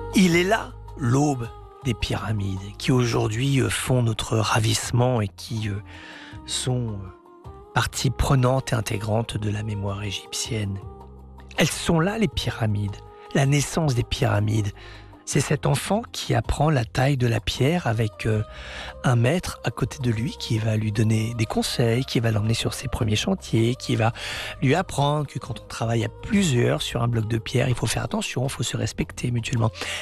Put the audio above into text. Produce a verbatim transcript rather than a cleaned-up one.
Il est là, l'aube des pyramides, qui aujourd'hui euh, font notre ravissement et qui euh, sont euh, partie prenante et intégrante de la mémoire égyptienne. Elles sont là, les pyramides, la naissance des pyramides. C'est cet enfant qui apprend la taille de la pierre avec euh, un maître à côté de lui qui va lui donner des conseils, qui va l'emmener sur ses premiers chantiers, qui va lui apprendre que quand on travaille à plusieurs sur un bloc de pierre, il faut faire attention, il faut se respecter mutuellement.